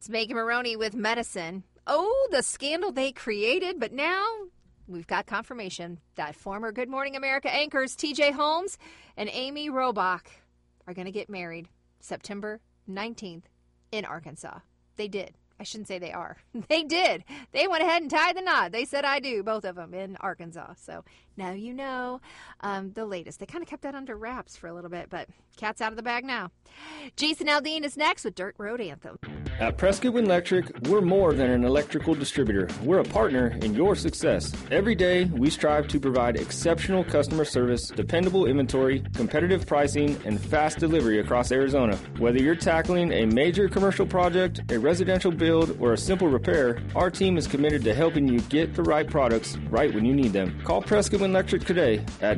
It's Megan Maroney with Medicine. Oh, the scandal they created, but now we've got confirmation that former Good Morning America anchors TJ Holmes and Amy Robach are going to get married September 19th in Arkansas. They did. I shouldn't say they are. They did. They went ahead and tied the knot. They said I do, both of them, in Arkansas. So now you know the latest. They kind of kept that under wraps for a little bit, but cat's out of the bag now. Jason Aldean is next with Dirt Road Anthem. At Prescott Wind Electric, we're more than an electrical distributor. We're a partner in your success. Every day, we strive to provide exceptional customer service, dependable inventory, competitive pricing, and fast delivery across Arizona. Whether you're tackling a major commercial project, a residential build, or a simple repair, our team is committed to helping you get the right products right when you need them. Call Prescott Wind Electric today at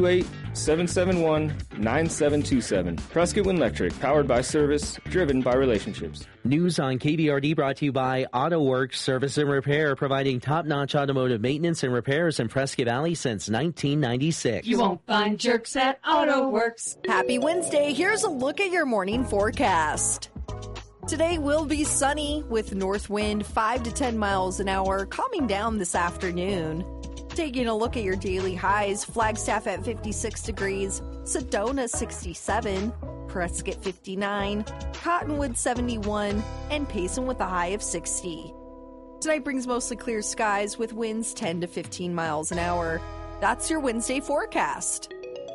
928-771-9727. Prescott Wind Electric, powered by service, driven by relationships. News on KBRD brought to you by AutoWorks Service and Repair, providing top-notch automotive maintenance and repairs in Prescott Valley since 1996. You won't find jerks at AutoWorks. Happy Wednesday. Here's a look at your morning forecast. Today will be sunny with north wind 5 to 10 miles an hour, calming down this afternoon. Taking a look at your daily highs, Flagstaff at 56 degrees, Sedona 67, Prescott 59, Cottonwood 71, and Payson with a high of 60. Tonight brings mostly clear skies with winds 10 to 15 miles an hour. That's your Wednesday forecast.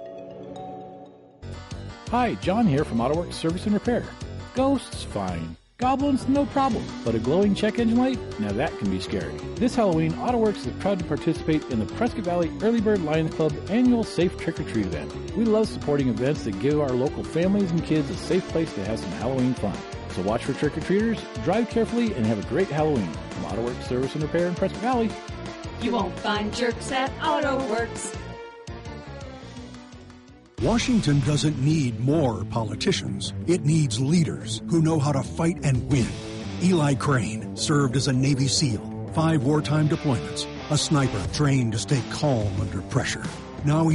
Hi, John here from AutoWorks Service and Repair. Ghosts, fine. Goblins, no problem. But a glowing check engine light? Now that can be scary. This Halloween, AutoWorks is proud to participate in the Prescott Valley Early Bird Lions Club annual Safe Trick or Treat event. We love supporting events that give our local families and kids a safe place to have some Halloween fun. So watch for trick or treaters, drive carefully, and have a great Halloween. From AutoWorks Service and Repair in Prescott Valley. You won't find jerks at AutoWorks. Washington doesn't need more politicians. It needs leaders who know how to fight and win. Eli Crane served as a Navy SEAL, 5 wartime deployments, a sniper trained to stay calm under pressure. Now